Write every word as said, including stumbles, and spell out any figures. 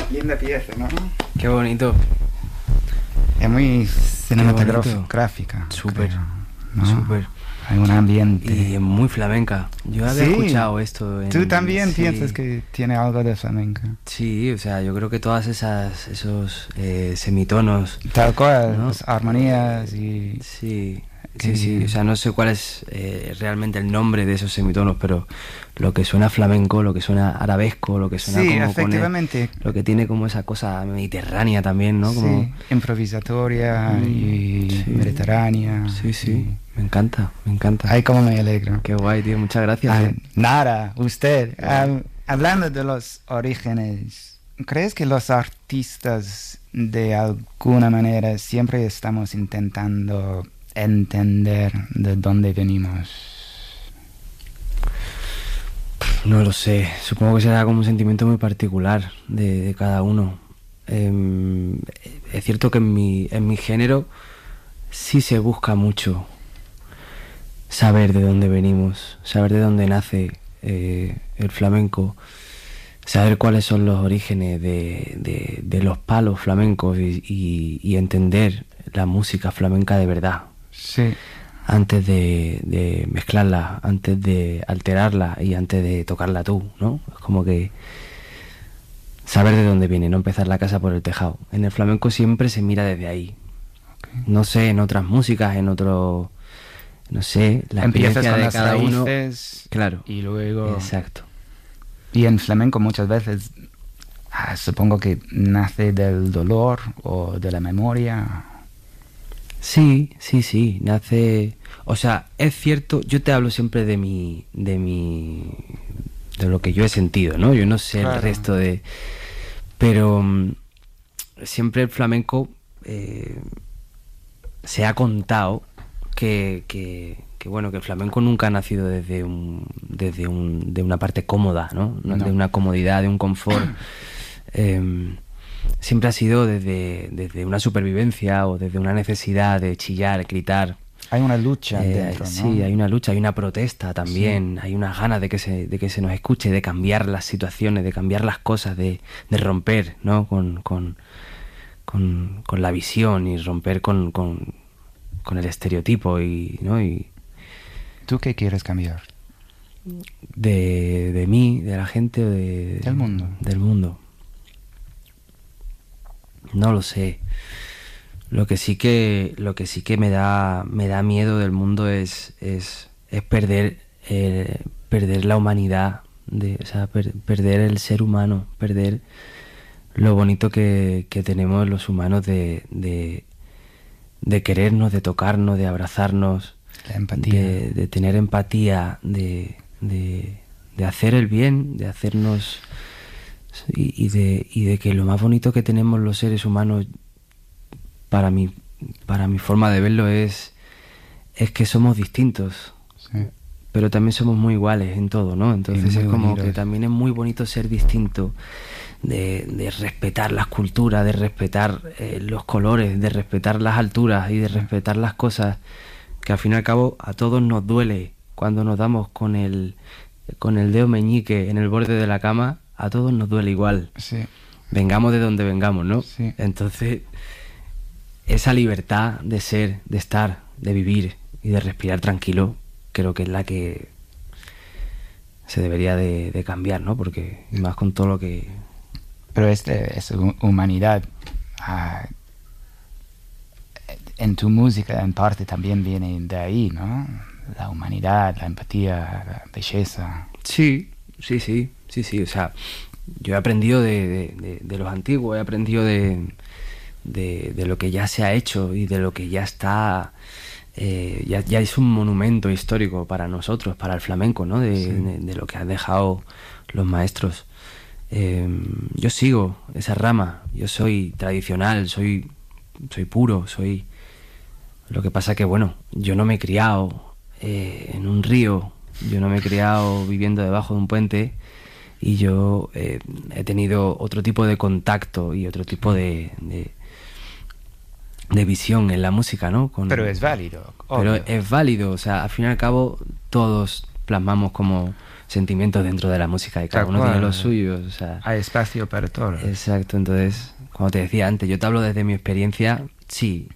Linda pieza, ¿no? Qué bonito. Es muy cinematográfica. Súper, ¿no? súper. Hay un ambiente. Y es muy flamenca. Yo había Sí. escuchado esto. En, ¿Tú también sí. piensas que tiene algo de flamenca? Sí, o sea, yo creo que todas esas esos eh, semitonos. Tal cual, ¿no? las armonías y... Sí, Qué sí, sí. bien. O sea, no sé cuál es eh, realmente el nombre de esos semitonos, pero lo que suena flamenco, lo que suena arabesco, lo que suena Sí, como con efectivamente. el- lo que tiene como esa cosa mediterránea también, ¿no? Como, Sí, improvisatoria Mm, y sí. mediterránea. Sí, sí. y- Me encanta, me encanta. Ay, cómo me alegro. Qué guay, tío. Muchas gracias. Ah, eh. nada, usted. Wow. Ah, hablando de los orígenes, ¿crees que los artistas de alguna manera siempre estamos intentando entender de dónde venimos? No lo sé. Supongo que será como un sentimiento muy particular de, de cada uno. Eh, es cierto que en mi, en mi género sí se busca mucho saber de dónde venimos, saber de dónde nace eh, el flamenco, saber cuáles son los orígenes de, de, de los palos flamencos y, y, y entender la música flamenca de verdad Sí, antes de, de mezclarla, antes de alterarla y antes de tocarla tú, ¿no? Es como que saber de dónde viene, no empezar la casa por el tejado. En el flamenco siempre se mira desde ahí. okay. No sé, en otras músicas, en otro... No sé, la Empiezas experiencia con de las cada uno... raíces Claro, y luego... exacto. Y en flamenco muchas veces ah, supongo que nace del dolor o de la memoria. Sí, sí, sí, nace... O sea, es cierto, yo te hablo siempre de mi... de mi... de lo que yo he sentido, ¿no? Yo no sé Claro. el resto de... Pero mm, siempre el flamenco eh, se ha contado que, que, que, bueno, que el flamenco nunca ha nacido desde un, desde un, de una parte cómoda, ¿no? No. De una comodidad, de un confort. eh, siempre ha sido desde, desde una supervivencia o desde una necesidad de chillar, gritar. Hay una lucha Eh, dentro, ¿no? Sí, hay una lucha, hay una protesta también, sí. Hay unas ganas de que se, de que se nos escuche, de cambiar las situaciones, de cambiar las cosas, de, de romper, ¿no? Con, con, con, con la visión y romper con, con, con el estereotipo y, ¿no? Y ¿tú qué quieres cambiar? De, de mí, de la gente, de, del mundo. Del mundo. No lo sé. Lo que sí que, lo que sí que me da, me da miedo del mundo es, es, es perder, eh, perder la humanidad, de, o sea, per, perder el ser humano, perder lo bonito que, que tenemos los humanos de, de, de querernos, de tocarnos, de abrazarnos, la empatía, de, de tener empatía, de, de, de hacer el bien, de hacernos y, y de, y de que lo más bonito que tenemos los seres humanos, para mi, para mi forma de verlo, es, es que somos distintos, sí. Pero también somos muy iguales en todo, ¿no? Entonces es como unidos. Que también es muy bonito ser distinto, de, de respetar las culturas, de respetar eh, los colores, de respetar las alturas y de respetar las cosas que al fin y al cabo a todos nos duele cuando nos damos con el, con el dedo meñique en el borde de la cama, a todos nos duele igual. Sí. Vengamos de donde vengamos, ¿no? Sí. Entonces, esa libertad de ser, de estar, de vivir y de respirar tranquilo, creo que es la que se debería de, de cambiar, ¿no? Porque más con todo lo que... Pero este, esta humanidad uh, en tu música en parte también viene de ahí, ¿no? La humanidad, la empatía, la belleza. Sí, sí, sí, sí, sí. O sea, yo he aprendido de, de, de, de los antiguos, he aprendido de, de, de lo que ya se ha hecho y de lo que ya está... Eh, ya, ya es un monumento histórico para nosotros, para el flamenco, ¿no? De, sí. de, de lo que han dejado los maestros. Eh, yo sigo esa rama, yo soy tradicional, soy, soy puro, soy... Lo que pasa que, bueno, yo no me he criado eh, en un río, yo no me he criado viviendo debajo de un puente y yo eh, he tenido otro tipo de contacto y otro tipo de... de de visión en la música, ¿no? Con, pero es válido. Pero obvio. es válido, o sea, al fin y al cabo todos plasmamos como sentimientos dentro de la música y cada Tal uno tiene cual. los suyos. O sea, Hay espacio para todo. exacto, entonces, como te decía antes, yo te hablo desde mi experiencia, sí,